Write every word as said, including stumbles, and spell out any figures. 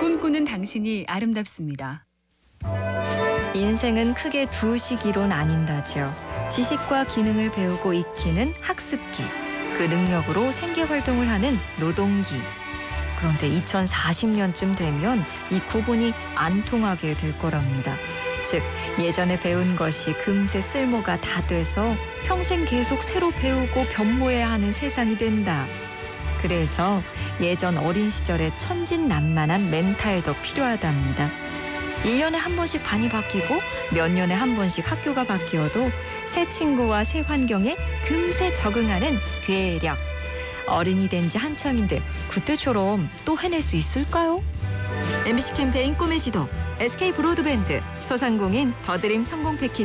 꿈꾸는 당신이 아름답습니다. 인생은 크게 두 시기로 나뉜다죠. 지식과 기능을 배우고 익히는 학습기, 그 능력으로 생계활동을 하는 노동기. 그런데 이천사십 년쯤 되면 이 구분이 안 통하게 될 거랍니다. 즉, 예전에 배운 것이 금세 쓸모가 다 돼서 평생 계속 새로 배우고 변모해야 하는 세상이 된다. 그래서 예전 어린 시절의 천진난만한 멘탈도 필요하답니다. 일 년에 한 번씩 반이 바뀌고 몇 년에 한 번씩 학교가 바뀌어도 새 친구와 새 환경에 금세 적응하는 괴력. 어른이 된 지 한참인데 그때처럼 또 해낼 수 있을까요? 엠비씨 캠페인 꿈의 지도, 에스케이 브로드밴드, 소상공인 더드림 성공 패키지